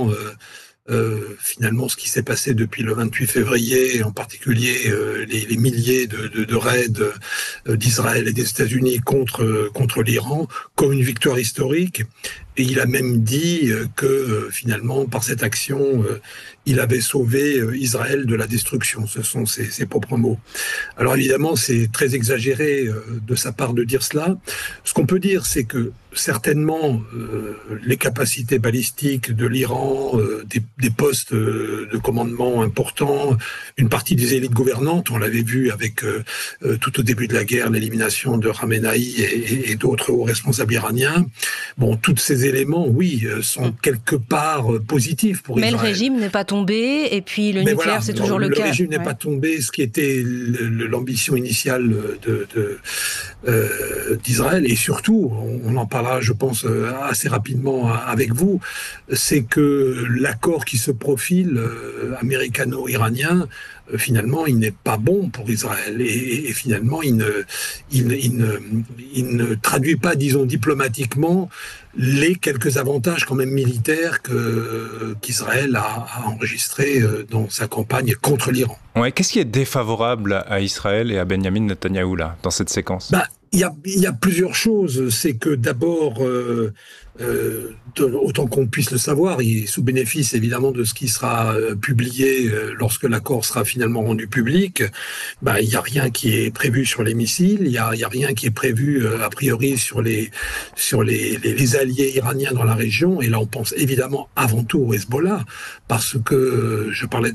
évidemment finalement ce qui s'est passé depuis le 28 février, en particulier les milliers de raids d'Israël et des États-Unis contre l'Iran, comme une victoire historique. Et il a même dit que finalement, par cette action, il avait sauvé Israël de la destruction. Ce sont ses propres mots. Alors évidemment, c'est très exagéré de sa part de dire cela. Ce qu'on peut dire, c'est que certainement, les capacités balistiques de l'Iran, des postes de commandement importants, une partie des élites gouvernantes, on l'avait vu avec tout au début de la guerre, l'élimination de Khamenei et d'autres hauts responsables iraniens. Bon, tous ces éléments, oui, sont quelque part positifs pour Israël. Mais le régime n'est pas tombé, et puis le nucléaire, voilà, c'est toujours le cas. Le régime n'est pas tombé, ce qui était l'ambition initiale d'Israël, et surtout, on en parlera, je pense, assez rapidement avec vous, c'est que l'accord qui se profile américano-iranien, finalement, il n'est pas bon pour Israël. Et finalement, il ne traduit pas, disons, diplomatiquement les quelques avantages quand même militaires qu'Israël a enregistrés dans sa campagne contre l'Iran. Ouais, qu'est-ce qui est défavorable à Israël et à Benjamin Netanyahou là, dans cette séquence ? Il y a plusieurs choses. C'est que d'abord, autant qu'on puisse le savoir, et sous bénéfice évidemment de ce qui sera publié lorsque l'accord sera finalement rendu public, il n'y a rien qui est prévu sur les missiles, il y a rien qui est prévu a priori sur les alliés iraniens dans la région. Et là, on pense évidemment avant tout au Hezbollah, parce que je parlais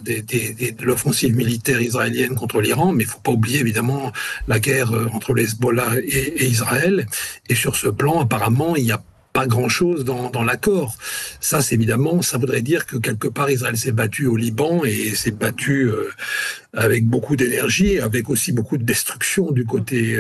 de l'offensive militaire israélienne contre l'Iran, mais il ne faut pas oublier évidemment la guerre entre le Hezbollah et Israël. Et sur ce plan, apparemment, il n'y a pas grand-chose dans l'accord. Ça, c'est évidemment, ça voudrait dire que quelque part, Israël s'est battu au Liban et s'est battu avec beaucoup d'énergie, avec aussi beaucoup de destruction du côté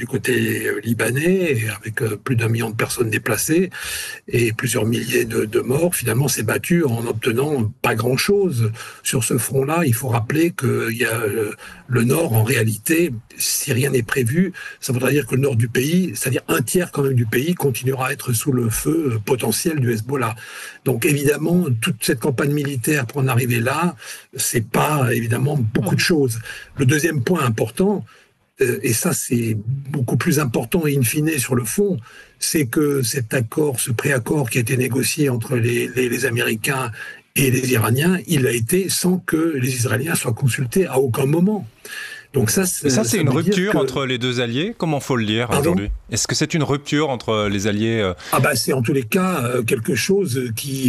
libanais, et avec plus d'1 million de personnes déplacées et plusieurs milliers de morts. Finalement, s'est battu en obtenant pas grand-chose sur ce front-là. Il faut rappeler qu'il y a le nord, en réalité, si rien n'est prévu, ça voudrait dire que le nord du pays, c'est-à-dire un tiers quand même du pays, continuera à être sous le feu potentiel du Hezbollah. Donc évidemment, toute cette campagne militaire pour en arriver là, c'est pas évidemment beaucoup de choses. Le deuxième point important, et ça c'est beaucoup plus important et in fine sur le fond, c'est que cet accord, ce préaccord qui a été négocié entre les Américains et les Iraniens, il a été sans que les Israéliens soient consultés à aucun moment. Donc ça c'est une rupture entre les deux alliés. Comment faut le lire aujourd'hui ? Est-ce que c'est une rupture entre les alliés c'est en tous les cas quelque chose qui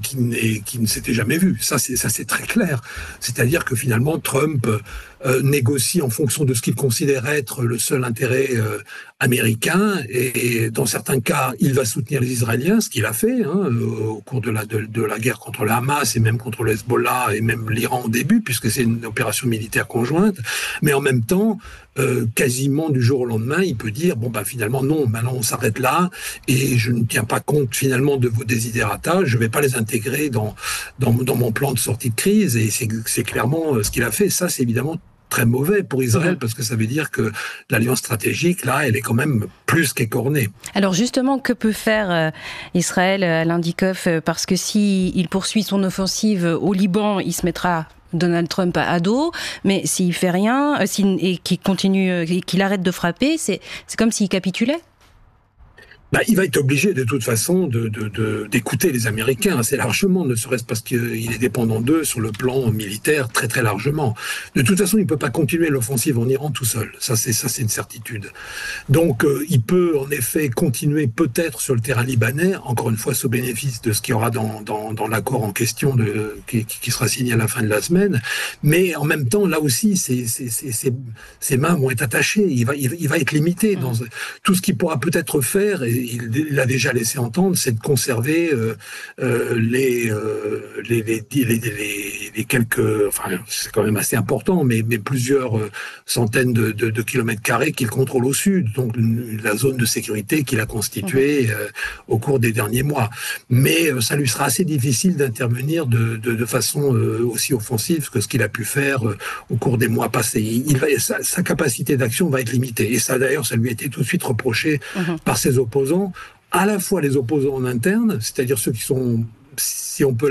ne s'était jamais vu. Ça c'est très clair. C'est-à-dire que finalement Trump négocie en fonction de ce qu'il considère être le seul intérêt américain, et dans certains cas, il va soutenir les Israéliens, ce qu'il a fait au cours de la guerre contre le Hamas et même contre le Hezbollah et même l'Iran au début, puisque c'est une opération militaire conjointe. Mais en même temps, quasiment du jour au lendemain, il peut dire finalement non, maintenant on s'arrête là et je ne tiens pas compte finalement de vos desiderata, je ne vais pas les intégrer dans mon plan de sortie de crise, et c'est clairement ce qu'il a fait. Ça, c'est évidemment très mauvais pour Israël, parce que ça veut dire que l'alliance stratégique, là, elle est quand même plus qu'écornée. Alors justement, que peut faire Israël, Alain Dikoff, parce que s'il poursuit son offensive au Liban, il se mettra Donald Trump à dos, mais s'il fait rien, et qu'il continue, qu'il arrête de frapper, c'est comme s'il capitulait. Il va être obligé de toute façon d'écouter les Américains assez largement, ne serait-ce parce qu'il est dépendant d'eux sur le plan militaire très très largement. De toute façon, il ne peut pas continuer l'offensive en Iran tout seul. Ça c'est une certitude. Donc il peut en effet continuer peut-être sur le terrain libanais, encore une fois sous bénéfice de ce qu'il y aura dans l'accord en question qui sera signé à la fin de la semaine. Mais en même temps, là aussi, ses mains vont être attachées. Il va être limité dans tout ce qu'il pourra peut-être faire. Et il a déjà laissé entendre, c'est de conserver les quelques, c'est quand même assez important, mais plusieurs centaines de kilomètres carrés qu'il contrôle au sud, donc la zone de sécurité qu'il a constituée au cours des derniers mois. Mais ça lui sera assez difficile d'intervenir de façon aussi offensive que ce qu'il a pu faire au cours des mois passés. Sa capacité d'action va être limitée, et ça d'ailleurs, ça lui a été tout de suite reproché par ses opposants, à la fois les opposants en interne, c'est-à-dire ceux qui sont, si on peut